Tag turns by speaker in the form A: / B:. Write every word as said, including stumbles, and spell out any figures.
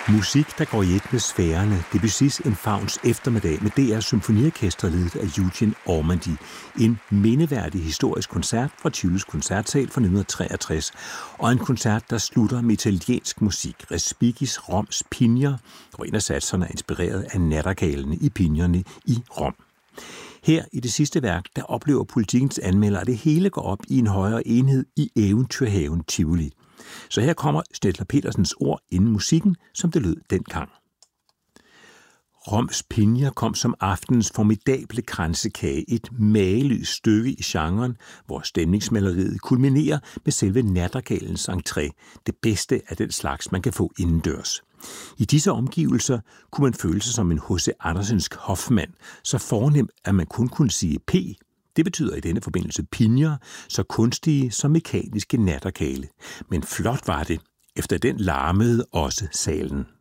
A: Musik, der går i et med sfærerne. Debussys En Fauns eftermiddag med D R's symfoniorkester ledet af Eugene Ormandy. En mindeværdig historisk koncert fra Tivolis koncertsal fra nitten treogtres. Og en koncert, der slutter med italiensk musik. Respigis Roms Pigner, hvor en af satserne er inspireret af nattergalene i Pignerne i Rom. Her i det sidste værk, der oplever Politikens anmelder, at det hele går op i en højere enhed i eventyrhaven Tivoli. Så her kommer Stettler Petersens ord inden musikken, som det lød dengang. Roms Pigner kom som aftenens formidable kransekage, et mageløst stykke i genren, hvor stemningsmaleriet kulminerer med selve nattergalens entré, det bedste af den slags, man kan få indendørs. I disse omgivelser kunne man føle sig som en H C Andersensk hofmand, så fornem, at man kun kunne sige P. Det betyder i denne forbindelse pinjer, så kunstige som mekaniske nattergale. Men flot var det. Efter den larmede også salen.